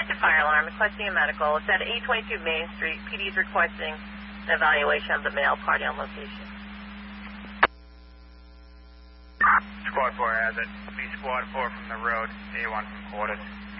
Detective Fire Alarm requesting a medical. It's at 822 Main Street. PD is requesting an evaluation of the male party on location. Squad 4 has it. Be Squad 4 from the road. A1 from quarters.